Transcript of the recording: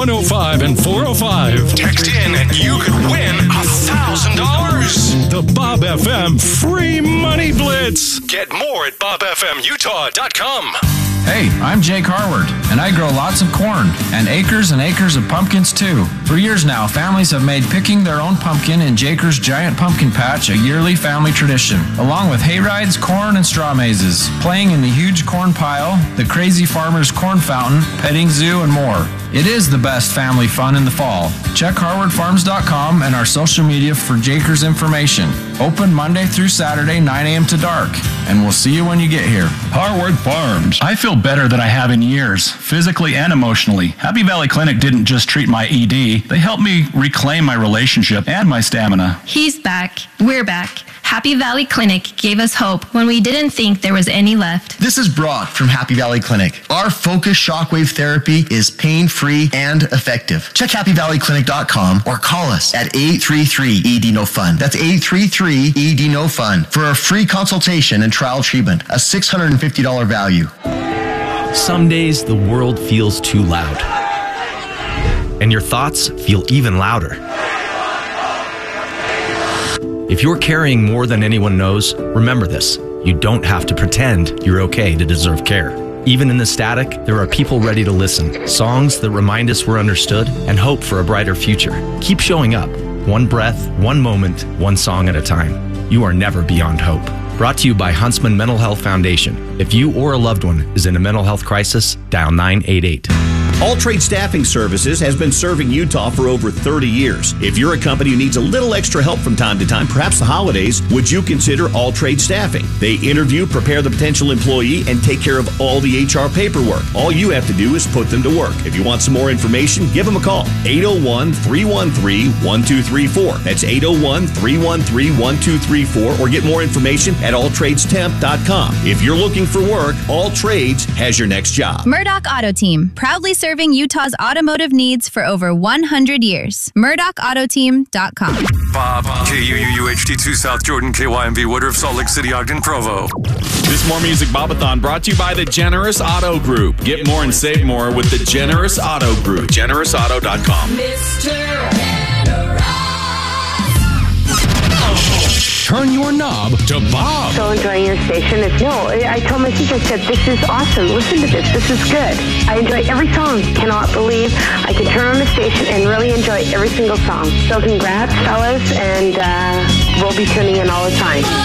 105 and 405. Text in and you could win $1,000. The Bob FM Free Money Blitz. Get more at bobfmutah.com. Hey, I'm Jake Harward, and I grow lots of corn and acres of pumpkins too. For years now, families have made picking their own pumpkin in Jaker's Giant Pumpkin Patch a yearly family tradition, along with hay rides, corn, and straw mazes, playing in the huge corn pile, the Crazy Farmer's Corn Fountain, petting zoo, and more. It is the best family fun in the fall. Check harwardfarms.com and our social media for Jaker's information. Open Monday through Saturday, 9 a.m. to dark, and we'll see you when you get here. Harward Farms. I feel better than I have in years, physically and emotionally. Happy Valley Clinic didn't just treat my ED. They helped me reclaim my relationship and my stamina. He's back. We're back. Happy Valley Clinic gave us hope when we didn't think there was any left. This is Brock from Happy Valley Clinic. Our focused shockwave therapy is pain-free and effective. Check happyvalleyclinic.com or call us at 833-ED-NO-FUN. That's 833-ED-NO-FUN for a free consultation and trial treatment, a $650 value. Some days the world feels too loud, and your thoughts feel even louder. If you're carrying more than anyone knows, remember this. You don't have to pretend you're okay to deserve care. Even in the static, there are people ready to listen. Songs that remind us we're understood and hope for a brighter future. Keep showing up. One breath, one moment, one song at a time. You are never beyond hope. Brought to you by Huntsman Mental Health Foundation. If you or a loved one is in a mental health crisis, dial 988. All Trade Staffing Services has been serving Utah for over 30 years. If you're a company who needs a little extra help from time to time, perhaps the holidays, would you consider All Trade Staffing? They interview, prepare the potential employee, and take care of all the HR paperwork. All you have to do is put them to work. If you want some more information, give them a call. 801-313-1234. That's 801-313-1234, or get more information at alltradestemp.com. If you're looking for work, All Trades has your next job. Murdoch Auto Team, proudly serving Utah's automotive needs for over 100 years. MurdochAutoTeam.com. Bob, KUUU HD2 South Jordan, KYMV Woodruff, Salt Lake City, Ogden, Provo. This More Music Bobathon brought to you by the Generous Auto Group. Get more and save more with the Generous Auto Group. GenerousAuto.com. Mr. Turn your knob to Bob. So enjoying your station. I told my sister, I said, this is awesome. Listen to this. This is good. I enjoy every song. Cannot believe I can turn on the station and really enjoy every single song. So congrats, fellas, and we'll be tuning in all the time.